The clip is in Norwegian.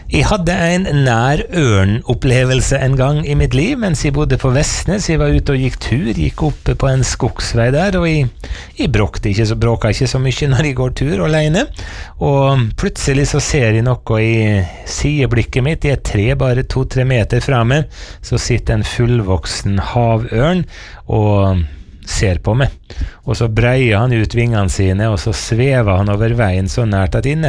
Jeg hadde en nær ørnopplevelse en gang I mitt liv, mens jeg bodde på Vestnes. Jeg var ute og gikk tur, gikk oppe på en skogsvei der, og jeg bråka ikke så mye når jeg går tur alene. Og plutselig så ser jeg noe I sideblikket mitt, I et tre bare 2-3 meter fra meg, så sitter en fullvoksen havørn og ser på meg. Og så breier han ut vingene sine, og så svever han over veien så nært at jeg